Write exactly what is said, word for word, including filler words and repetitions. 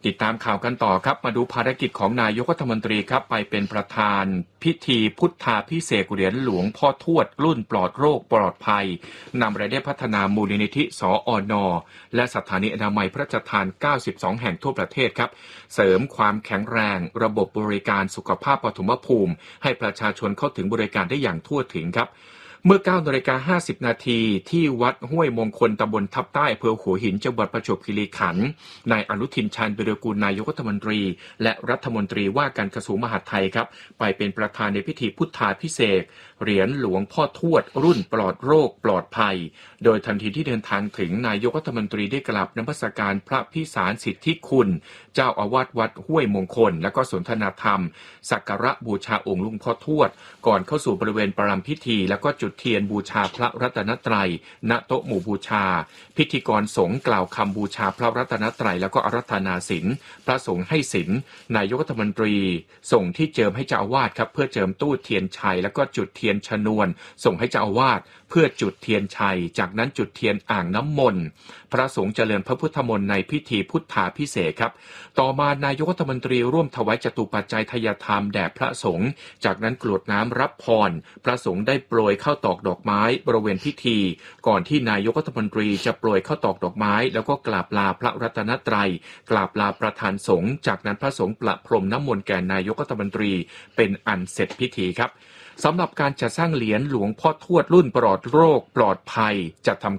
ติดตามข่าวกันต่อครับมาดูภารกิจของนายกรัฐมนตรีครับไปเป็นประธานพิธีพุทธาภิเษกเหรียญหลวงพ่อทวดรุ่นปลอดโรคปลอดภัยนำรายได้พัฒนามูลนิธิสอน.และสถานีอนามัยพระราชทานเก้าสิบสองแห่งทั่วประเทศครับเสริมความแข็งแรงระบบบริการสุขภาพปฐมภูมิให้ประชาชนเข้าถึงบริการได้อย่างทั่วถึงครับเมื่อ เก้านาฬิกาห้าสิบนาทีที่วัดห้วยมงคลตำบลทับใต้อำเภอหัวหินจังหวัดประจวบคีรีขันธ์นายอนุทินชาญวิรากูลนายกรัฐมนตรีและรัฐมนตรีว่าการกระทรวงมหาดไทยครับไปเป็นประธานในพิธีพุทธาภิเษกเหรียญหลวงพ่อทวดรุ่นปลอดโรคปลอดภัยโดยทันทีที่เดินทางถึงนายกรัฐมนตรีได้กราบนมัสการพระพิสารสิทธิคุณเจ้าอาวาสวัดห้วยมงคลและก็สนทนาธรรมสักการะบูชาองค์หลวงพ่อทวดก่อนเข้าสู่บริเวณประรำพิธีแล้วก็จุดเทียนบูชาพระรัตนตรัยณโต๊ะหมู่บูชาพิธีกรสงฆ์กล่าวคำบูชาพระรัตนตรัยแล้วก็อาราธนาศีลพระสงฆ์ให้ศีลนายกรัฐมนตรีส่งที่เจิมให้เจ้าอาวาสครับเพื่อเจิมตู้เทียนชัยแล้วก็จุดเทียนชนวนส่งให้เจ้าอาวาสเพื่อจุดเทียนชัยจากนั้นจุดเทียนอ่างน้ำมนต์พระสงฆ์เจริญพระพุทธมนต์ในพิธีพุทธาภิเษกครับต่อมานายกรัฐมนตรีร่วมถวายจตุปัจจัยทายธรรมแด่พระสงฆ์จากนั้นกรวดน้ำรับพรพระสงฆ์ได้โปรยข้าวตอกดอกไม้บริเวณพิธีก่อนที่นายกรัฐมนตรีจะโปรยข้าวตอกดอกไม้แล้วก็กราบลาพระรัตนตรัยกราบลาประธานสงฆ์จากนั้นพระสงฆ์ประพรมน้ำมนต์แก่นายกรัฐมนตรีเป็นอันเสร็จพิธีครับสำหรับการจัดสร้างเหรียญหลวงพ่อทวดรุ่นปลอดโรคปลอดภัยจะทำ